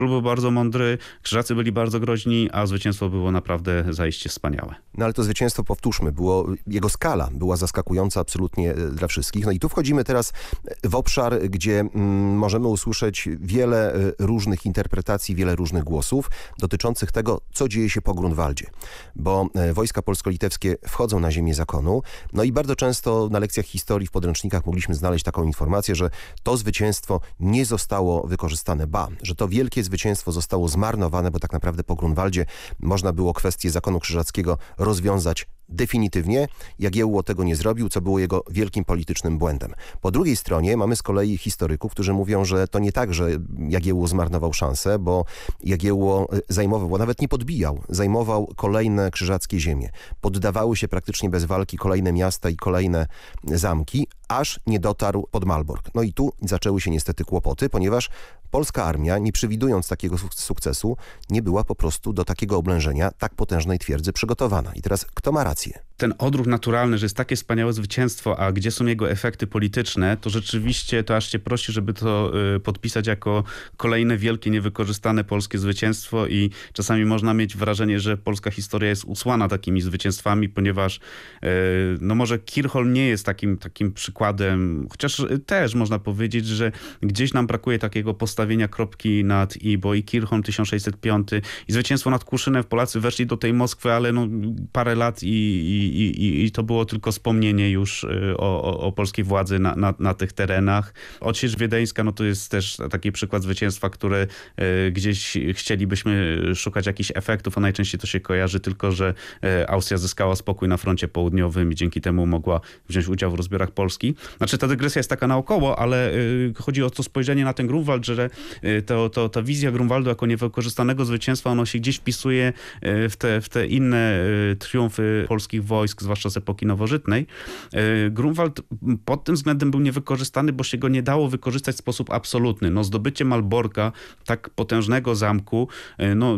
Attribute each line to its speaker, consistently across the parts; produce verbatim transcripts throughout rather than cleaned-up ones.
Speaker 1: był bardzo mądry, Krzyżacy byli bardzo groźni, a zwycięstwo było naprawdę zaiste wspaniałe.
Speaker 2: No ale to zwycięstwo, powtórzmy, było, jego skala była zaskakująca absolutnie dla wszystkich. No i tu wchodzimy teraz w obszar, gdzie mm, możemy usłyszeć wiele różnych interpretacji, wiele różnych głosów dotyczących tego, co dzieje się po Grunwaldzie. Bo wojska polsko-litewskie wchodzą na ziemię zakonu, no i bardzo często na lekcjach historii w podręcznikach mogliśmy znaleźć taką informację, że to zwycięstwo nie zostało wykorzystane, ba, że to wielkie zwycięstwo zostało zmarnowane, bo tak naprawdę po Grunwaldzie można było kwestię zakonu krzyżackiego rozwiązać definitywnie. Jagiełło tego nie zrobił, co było jego wielkim politycznym błędem. Po drugiej stronie mamy z kolei historyków, którzy mówią, że to nie tak, że Jagiełło zmarnował szansę, bo Jagiełło zajmował, nawet nie podbijał, zajmował kolejne krzyżackie ziemie. Poddawały się praktycznie bez walki kolejne miasta i kolejne zamki, aż nie dotarł pod Malbork. No i tu zaczęły się niestety kłopoty, ponieważ polska armia, nie przewidując takiego sukcesu, nie była po prostu do takiego oblężenia tak potężnej twierdzy przygotowana. I teraz kto ma rację?
Speaker 1: Ten odruch naturalny, że jest takie wspaniałe zwycięstwo, a gdzie są jego efekty polityczne, to rzeczywiście to aż cię prosi, żeby to y, podpisać jako kolejne wielkie, niewykorzystane polskie zwycięstwo i czasami można mieć wrażenie, że polska historia jest usłana takimi zwycięstwami, ponieważ y, no może Kirchholm nie jest takim, takim przykładem, chociaż też można powiedzieć, że gdzieś nam brakuje takiego postawienia kropki nad i, bo i Kirchholm tysiąc sześćset pięć i zwycięstwo nad Kłuszynem, Polacy weszli do tej Moskwy, ale no parę lat i, i I, i, I to było tylko wspomnienie już o, o, o polskiej władzy na, na, na tych terenach. Odsiecz wiedeńska, no to jest też taki przykład zwycięstwa, które e, gdzieś chcielibyśmy szukać jakichś efektów, a najczęściej to się kojarzy tylko, że e, Austria zyskała spokój na froncie południowym i dzięki temu mogła wziąć udział w rozbiorach Polski. Znaczy ta dygresja jest taka naokoło, ale e, chodzi o to spojrzenie na ten Grunwald, że e, to, to, ta wizja Grunwaldu jako niewykorzystanego zwycięstwa, ono się gdzieś wpisuje e, w, te, w te inne e, triumfy polskich wojsk, zwłaszcza z epoki nowożytnej. Grunwald pod tym względem był niewykorzystany, bo się go nie dało wykorzystać w sposób absolutny. No, zdobycie Malborka, tak potężnego zamku, no,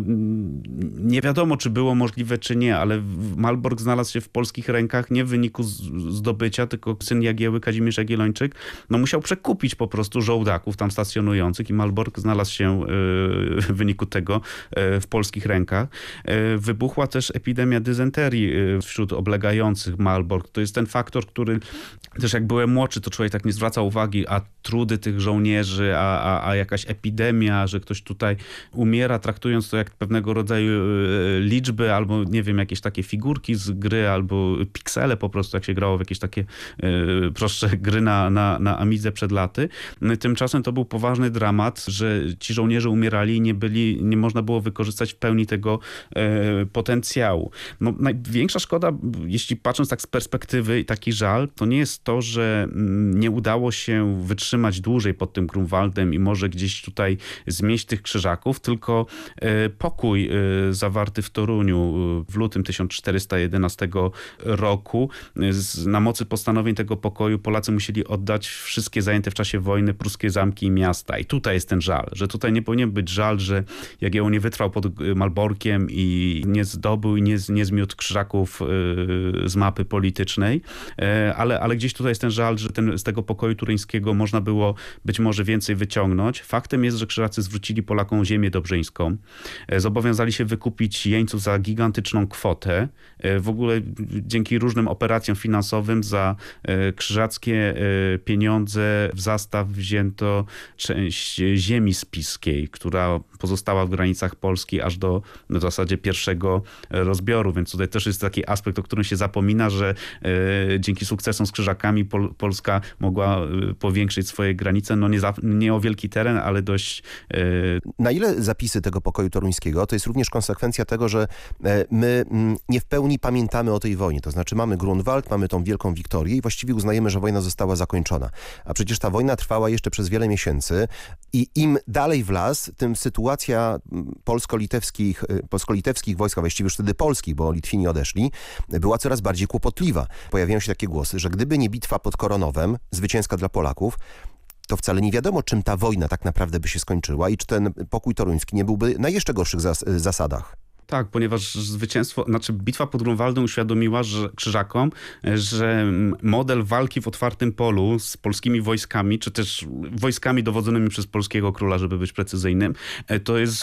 Speaker 1: nie wiadomo, czy było możliwe, czy nie, ale Malbork znalazł się w polskich rękach nie w wyniku zdobycia, tylko syn Jagieły, Kazimierz Jagiellończyk, no, musiał przekupić po prostu żołdaków tam stacjonujących i Malbork znalazł się w wyniku tego w polskich rękach. Wybuchła też epidemia dysenterii wśród oblegających Malbork. To jest ten faktor, który też jak byłem młodszy, to człowiek tak nie zwraca uwagi, a trudy tych żołnierzy, a, a, a jakaś epidemia, że ktoś tutaj umiera, traktując to jak pewnego rodzaju liczby, albo nie wiem, jakieś takie figurki z gry, albo piksele po prostu, jak się grało w jakieś takie y, prostsze gry na, na, na Amidze przed laty. Tymczasem to był poważny dramat, że ci żołnierze umierali i nie byli, nie można było wykorzystać w pełni tego y, potencjału. No, największa szkoda, jeśli patrząc tak z perspektywy i taki żal, to nie jest to, że nie udało się wytrzymać dłużej pod tym Grunwaldem i może gdzieś tutaj zmieść tych krzyżaków, tylko pokój zawarty w Toruniu w lutym tysiąc czterysta jedenastego roku. Na mocy postanowień tego pokoju Polacy musieli oddać wszystkie zajęte w czasie wojny pruskie zamki i miasta. I tutaj jest ten żal, że tutaj nie powinien być żal, że Jagiełło nie wytrwał pod Malborkiem i nie zdobył i nie, nie zmiótł krzyżaków z mapy politycznej, ale, ale gdzieś tutaj jest ten żal, że ten, z tego pokoju turyńskiego można było być może więcej wyciągnąć. Faktem jest, że Krzyżacy zwrócili Polakom ziemię dobrzyńską. Zobowiązali się wykupić jeńców za gigantyczną kwotę. W ogóle dzięki różnym operacjom finansowym za krzyżackie pieniądze w zastaw wzięto część ziemi spiskiej, która pozostała w granicach Polski aż do w zasadzie pierwszego rozbioru, więc tutaj też jest taki aspekt, o którym się zapomina, że e, dzięki sukcesom z Krzyżakami Pol, Polska mogła powiększyć swoje granice, no nie, za, nie o wielki teren, ale dość... E...
Speaker 2: Na ile zapisy tego pokoju toruńskiego to jest również konsekwencja tego, że e, my m, nie w pełni pamiętamy o tej wojnie, to znaczy mamy Grunwald, mamy tą wielką wiktorię i właściwie uznajemy, że wojna została zakończona. A przecież ta wojna trwała jeszcze przez wiele miesięcy i im dalej w las, tym sytuacja polsko-litewskich, polsko-litewskich wojsk, a właściwie już wtedy polskich, bo Litwini odeszli, była coraz bardziej kłopotliwa. Pojawiają się takie głosy, że gdyby nie bitwa pod Koronowem, zwycięska dla Polaków, to wcale nie wiadomo, czym ta wojna tak naprawdę by się skończyła i czy ten pokój toruński nie byłby na jeszcze gorszych zas- zasadach.
Speaker 1: Tak, ponieważ zwycięstwo, znaczy bitwa pod Grunwaldem uświadomiła że, Krzyżakom, że model walki w otwartym polu z polskimi wojskami, czy też wojskami dowodzonymi przez polskiego króla, żeby być precyzyjnym, to jest